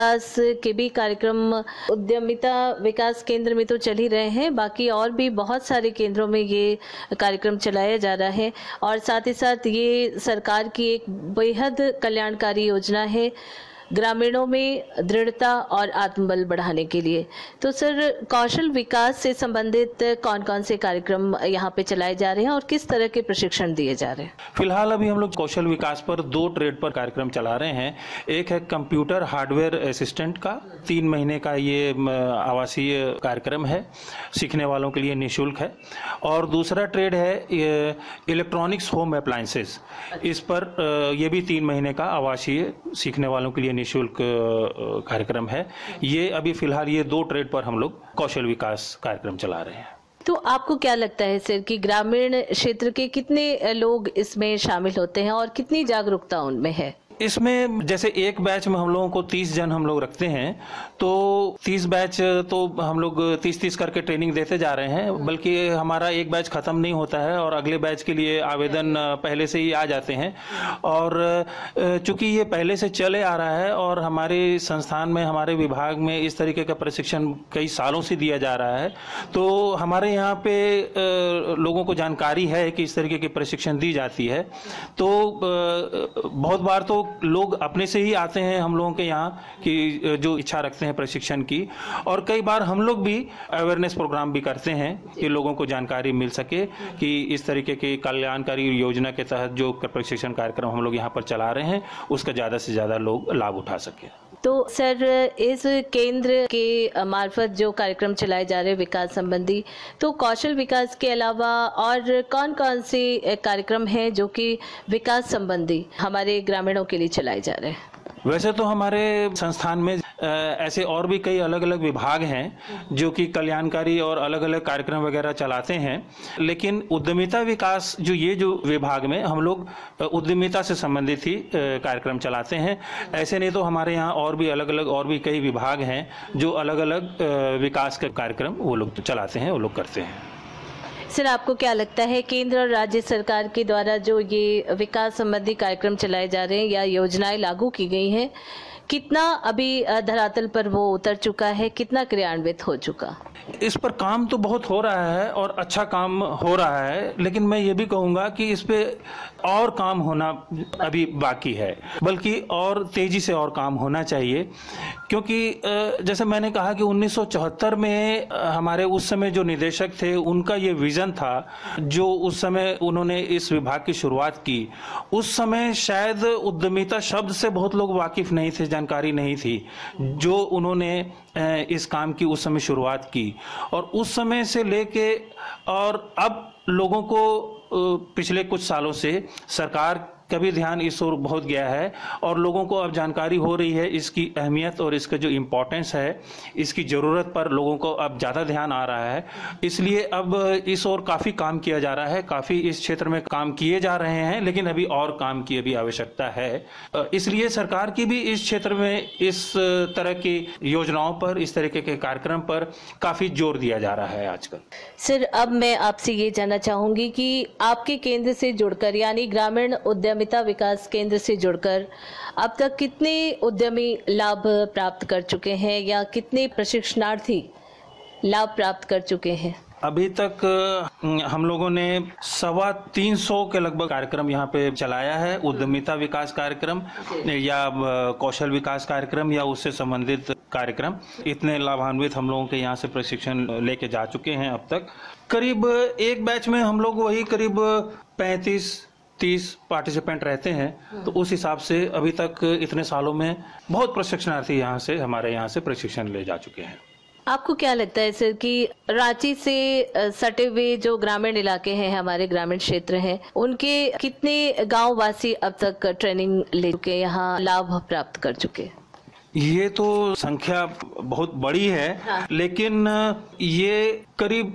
विकास के भी कार्यक्रम उद्यमिता विकास केंद्र में तो चल ही रहे हैं, बाकी और भी बहुत सारे केंद्रों में ये कार्यक्रम चलाया जा रहा है और साथ ही साथ ये सरकार की एक बेहद कल्याणकारी योजना है ग्रामीणों में दृढ़ता और आत्मबल बढ़ाने के लिए। तो सर, कौशल विकास से संबंधित कौन कौन से कार्यक्रम यहाँ पे चलाए जा रहे हैं और किस तरह के प्रशिक्षण दिए जा रहे हैं? फिलहाल अभी हम लोग कौशल विकास पर 2 ट्रेड पर कार्यक्रम चला रहे हैं। एक है कंप्यूटर हार्डवेयर असिस्टेंट का 3 महीने का ये आवासीय कार्यक्रम है, सीखने वालों के लिए निःशुल्क है। और दूसरा ट्रेड है इलेक्ट्रॉनिक्स होम अप्लायंसेस, इस पर ये भी 3 महीने का आवासीय सीखने वालों के लिए निःशुल्क कार्यक्रम है। ये अभी फिलहाल ये 2 ट्रेड पर हम लोग कौशल विकास कार्यक्रम चला रहे हैं। तो आपको क्या लगता है सर कि ग्रामीण क्षेत्र के कितने लोग इसमें शामिल होते हैं और कितनी जागरूकता उनमें है? इसमें जैसे एक बैच में हम लोगों को 30 जन हम लोग रखते हैं, तो 30 बैच तो हम लोग 30-30 करके ट्रेनिंग देते जा रहे हैं, बल्कि हमारा एक बैच खत्म नहीं होता है और अगले बैच के लिए आवेदन पहले से ही आ जाते हैं। और चूंकि ये पहले से चले आ रहा है और हमारे संस्थान में, हमारे विभाग में इस तरीके का प्रशिक्षण कई सालों से दिया जा रहा है, तो हमारे यहाँ पे लोगों को जानकारी है कि इस तरीके की प्रशिक्षण दी जाती है। तो बहुत बार तो लोग अपने से ही आते हैं हम लोगों के यहाँ कि जो इच्छा रखते हैं प्रशिक्षण की, और कई बार हम लोग भी अवेयरनेस प्रोग्राम भी करते हैं कि लोगों को जानकारी मिल सके कि इस तरीके की कल्याणकारी योजना के तहत जो प्रशिक्षण कार्यक्रम हम लोग यहाँ पर चला रहे हैं उसका ज़्यादा से ज़्यादा लोग लाभ उठा सके। तो सर, इस केंद्र के मार्फत जो कार्यक्रम चलाए जा रहे हैं विकास संबंधी, तो कौशल विकास के अलावा और कौन कौन से कार्यक्रम हैं जो कि विकास संबंधी हमारे ग्रामीणों के लिए चलाए जा रहे हैं? वैसे तो हमारे संस्थान में ऐसे और भी कई अलग अलग विभाग हैं जो कि कल्याणकारी और अलग अलग कार्यक्रम वगैरह चलाते हैं, लेकिन उद्यमिता विकास जो विभाग में हम लोग उद्यमिता से संबंधित ही कार्यक्रम चलाते हैं। ऐसे नहीं तो हमारे यहाँ और भी अलग अलग और भी कई विभाग हैं जो अलग अलग विकास के कार्यक्रम वो लोग चलाते हैं, वो लोग करते हैं। सर, आपको क्या लगता है केंद्र और राज्य सरकार के द्वारा जो ये विकास संबंधी कार्यक्रम चलाए जा रहे हैं या योजनाएं लागू की गई हैं, कितना अभी धरातल पर वो उतर चुका है, कितना क्रियान्वित हो चुका? इस पर काम तो बहुत हो रहा है और अच्छा काम हो रहा है, लेकिन मैं ये भी कहूँगा कि इस पे और काम होना अभी बाकी है, बल्कि और तेजी से और काम होना चाहिए। क्योंकि जैसे मैंने कहा कि 1974 में हमारे उस समय जो निदेशक थे उनका ये विजन था, जो उस समय उन्होंने इस विभाग की शुरुआत की, उस समय शायद उद्यमिता शब्द से बहुत लोग वाकिफ नहीं थे, जानकारी नहीं थी। जो उन्होंने इस काम की उस समय शुरुआत की और उस समय से लेके और अब लोगों को पिछले कुछ सालों से सरकार का भी ध्यान इस ओर बहुत गया है और लोगों को अब जानकारी हो रही है इसकी अहमियत और इसका जो इम्पोर्टेंस है, इसकी ज़रूरत पर लोगों को अब ज़्यादा ध्यान आ रहा है। इसलिए अब इस ओर काफ़ी काम किया जा रहा है, काफ़ी इस क्षेत्र में काम किए जा रहे हैं, लेकिन अभी और काम की अभी आवश्यकता है। इसलिए सरकार की भी इस क्षेत्र में इस तरह की योजनाओं पर, इस तरीके के कार्यक्रम पर काफ़ी जोर दिया जा रहा है आजकल। सर, अब मैं आपसे ये जानना चाहूँगी कि आपके केंद्र से जुड़कर, यानी ग्रामीण उद्यमिता विकास केंद्र से जुड़कर अब तक कितने उद्यमी लाभ प्राप्त कर चुके हैं या कितने प्रशिक्षणार्थी लाभ प्राप्त कर चुके हैं? अभी तक हम लोगों ने 325 के लगभग कार्यक्रम यहाँ पे चलाया है। उद्यमिता विकास कार्यक्रम या कौशल विकास कार्यक्रम या उससे संबंधित कार्यक्रम, इतने लाभान्वित हम लोगों के यहाँ से प्रशिक्षण लेके जा चुके हैं। अब तक करीब एक बैच में हम लोग वही करीब 35-30 पार्टिसिपेंट रहते हैं, तो उस हिसाब से अभी तक इतने सालों में बहुत प्रशिक्षणार्थी यहाँ से, हमारे यहाँ से प्रशिक्षण ले जा चुके हैं। आपको क्या लगता है सर कि रांची से सटे हुए जो ग्रामीण इलाके हैं, हमारे ग्रामीण क्षेत्र हैं, उनके कितने गांव वासी अब तक ट्रेनिंग लेके यहाँ लाभ प्राप्त कर चुके? ये तो संख्या बहुत बड़ी है, हाँ। लेकिन ये करीब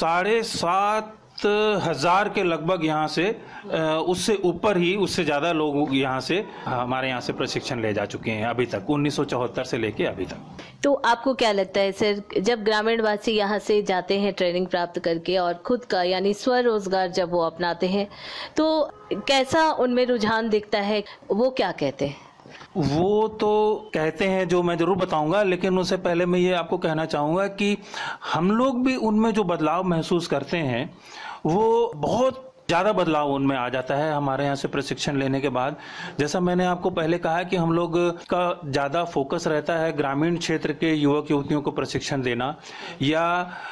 7,500 के लगभग यहाँ से, उससे ऊपर ही, उससे ज्यादा लोग यहाँ से, हमारे यहाँ से प्रशिक्षण ले जा चुके हैं अभी तक, 1974 से लेके अभी तक। तो आपको क्या लगता है सर, जब ग्रामीण वासी यहाँ से जाते हैं ट्रेनिंग प्राप्त करके और खुद का यानी स्वरोजगार जब वो अपनाते हैं, तो कैसा उनमें रुझान दिखता है, वो क्या कहते हैं? वो तो कहते हैं, जो मैं जरूर बताऊंगा, लेकिन उससे पहले मैं ये आपको कहना चाहूंगा कि हम लोग भी उनमें जो बदलाव महसूस करते हैं वो बहुत ज़्यादा बदलाव उनमें आ जाता है हमारे यहाँ से प्रशिक्षण लेने के बाद। जैसा मैंने आपको पहले कहा कि हम लोग का ज़्यादा फोकस रहता है ग्रामीण क्षेत्र के युवक युवतियों को प्रशिक्षण देना, या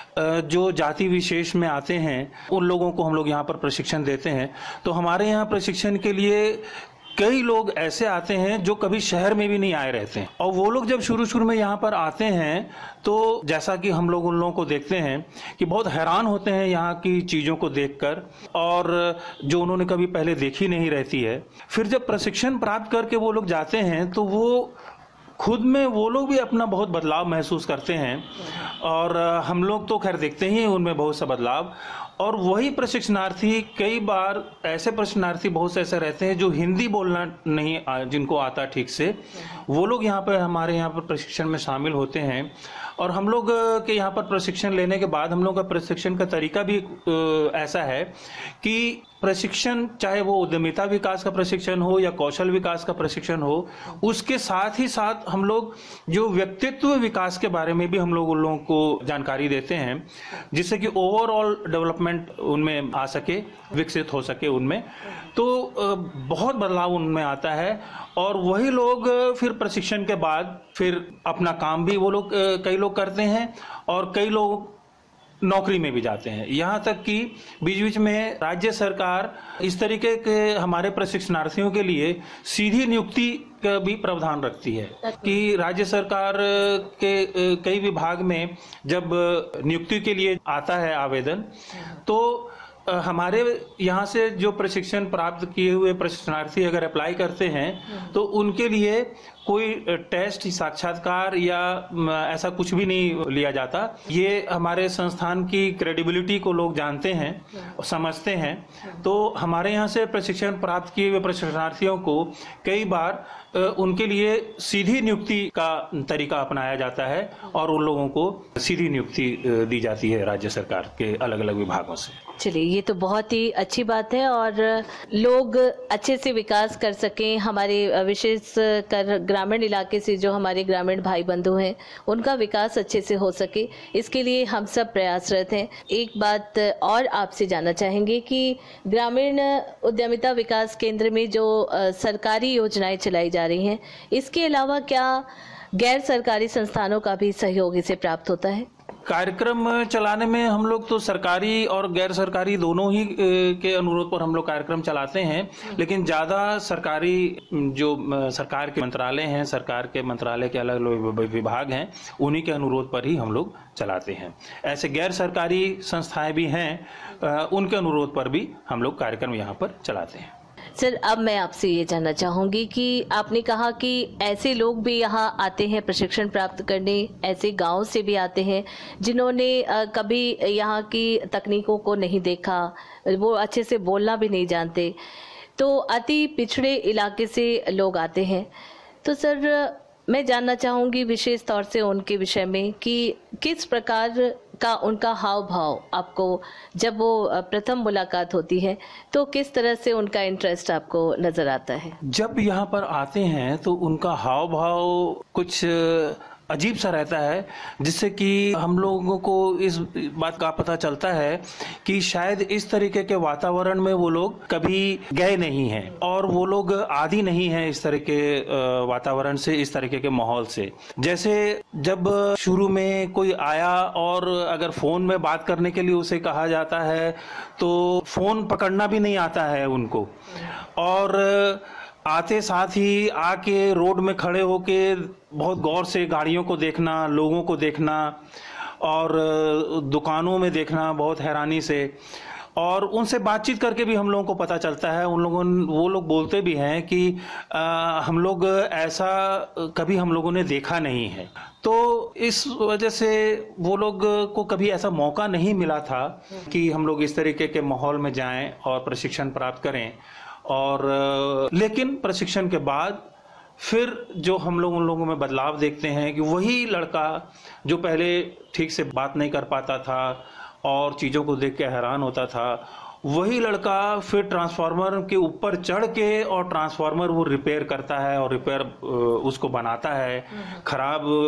जो जाति विशेष में आते हैं उन लोगों को हम लोग यहाँ पर प्रशिक्षण देते हैं। तो हमारे यहाँ प्रशिक्षण के लिए कई लोग ऐसे आते हैं जो कभी शहर में भी नहीं आए रहते हैं, और वो लोग जब शुरू में यहाँ पर आते हैं तो जैसा कि हम लोग उन लोगों को देखते हैं कि बहुत हैरान होते हैं यहाँ की चीज़ों को देखकर, और जो उन्होंने कभी पहले देखी नहीं रहती है। फिर जब प्रशिक्षण प्राप्त करके वो लोग जाते हैं तो वो खुद में वो लोग भी अपना बहुत बदलाव महसूस करते हैं, और हम लोग तो खैर देखते ही उनमें बहुत सा बदलाव। और वही प्रशिक्षणार्थी, कई बार ऐसे प्रशिक्षणार्थी बहुत से ऐसे रहते हैं जो हिंदी बोलना नहीं जिनको आता ठीक से, वो लोग यहाँ पर हमारे यहाँ पर प्रशिक्षण में शामिल होते हैं। और हम लोग के यहाँ पर प्रशिक्षण लेने के बाद हम लोग का प्रशिक्षण का तरीका भी ऐसा है कि प्रशिक्षण, चाहे वो उद्यमिता विकास का प्रशिक्षण हो या कौशल विकास का प्रशिक्षण हो, उसके साथ ही साथ हम लोग जो व्यक्तित्व विकास के बारे में भी हम लोग उन लोगों को जानकारी देते हैं, जिससे कि ओवरऑल डेवलपमेंट उनमें आ सके, विकसित हो सके उनमें। तो बहुत बदलाव उनमें आता है, और वही लोग फिर प्रशिक्षण के बाद फिर अपना काम भी वो लोग कई लोग करते हैं, और कई लोग नौकरी में भी जाते हैं। यहाँ तक कि बीच बीच में राज्य सरकार इस तरीके के हमारे प्रशिक्षणार्थियों के लिए सीधी नियुक्ति का भी प्रावधान रखती है कि राज्य सरकार के कई विभाग में जब नियुक्ति के लिए आता है आवेदन, तो हमारे यहाँ से जो प्रशिक्षण प्राप्त किए हुए प्रशिक्षणार्थी अगर अप्लाई करते हैं तो उनके लिए कोई टेस्ट, साक्षात्कार या ऐसा कुछ भी नहीं लिया जाता। ये हमारे संस्थान की क्रेडिबिलिटी को लोग जानते हैं, समझते हैं। तो हमारे यहाँ से प्रशिक्षण प्राप्त किए हुए प्रशिक्षणार्थियों को कई बार उनके लिए सीधी नियुक्ति का तरीका अपनाया जाता है, और उन लोगों को सीधी नियुक्ति दी जाती है राज्य सरकार के अलग अलग विभागों से। चलिए, ये तो बहुत ही अच्छी बात है, और लोग अच्छे से विकास कर सकें। हमारे विशेष कर ग्रामीण इलाके से जो हमारे ग्रामीण भाई बंधु हैं उनका विकास अच्छे से हो सके, इसके लिए हम सब प्रयासरत हैं। एक बात और आपसे जानना चाहेंगे कि ग्रामीण उद्यमिता विकास केंद्र में जो सरकारी योजनाएं चलाई जा रही हैं, इसके अलावा क्या गैर सरकारी संस्थानों का भी सहयोग इसे प्राप्त होता है? कार्यक्रम चलाने में हम लोग तो सरकारी और गैर सरकारी दोनों ही के अनुरोध पर हम लोग कार्यक्रम चलाते हैं, लेकिन ज़्यादा सरकारी जो सरकार के मंत्रालय हैं, सरकार के मंत्रालय के अलग अलग विभाग हैं, उन्हीं के अनुरोध पर ही हम लोग चलाते हैं। ऐसे गैर सरकारी संस्थाएं भी हैं, उनके अनुरोध पर भी हम लोग कार्यक्रम यहाँ पर चलाते हैं। सर, अब मैं आपसे ये जानना चाहूँगी कि आपने कहा कि ऐसे लोग भी यहाँ आते हैं प्रशिक्षण प्राप्त करने, ऐसे गांव से भी आते हैं जिन्होंने कभी यहाँ की तकनीकों को नहीं देखा, वो अच्छे से बोलना भी नहीं जानते, तो अति पिछड़े इलाके से लोग आते हैं। तो सर, मैं जानना चाहूँगी विशेष तौर से उनके विषय में कि किस प्रकार का उनका हाव भाव आपको, जब वो प्रथम मुलाकात होती है तो किस तरह से उनका इंटरेस्ट आपको नजर आता है? जब यहाँ पर आते हैं तो उनका हाव भाव कुछ अजीब सा रहता है, जिससे कि हम लोगों को इस बात का पता चलता है कि शायद इस तरीके के वातावरण में वो लोग कभी गए नहीं हैं, और वो लोग आदी नहीं हैं इस तरह के वातावरण से, इस तरीके के माहौल से। जैसे जब शुरू में कोई आया और अगर फोन में बात करने के लिए उसे कहा जाता है तो फोन पकड़ना भी नहीं आता है उनको, और आते साथ ही आके रोड में खड़े होके बहुत गौर से गाड़ियों को देखना, लोगों को देखना, और दुकानों में देखना बहुत हैरानी से, और उनसे बातचीत करके भी हम लोगों को पता चलता है, वो लोग बोलते भी हैं कि हम लोग ऐसा कभी हम लोगों ने देखा नहीं है। तो इस वजह से वो लोग को कभी ऐसा मौका नहीं मिला था कि हम लोग इस तरीके के माहौल में जाएं और प्रशिक्षण प्राप्त करें। और लेकिन प्रशिक्षण के बाद फिर जो हम लोग उन लोगों में बदलाव देखते हैं कि वही लड़का जो पहले ठीक से बात नहीं कर पाता था और चीज़ों को देख के हैरान होता था, वही लड़का फिर ट्रांसफार्मर के ऊपर चढ़ के और ट्रांसफार्मर वो रिपेयर करता है और रिपेयर उसको बनाता है। खराब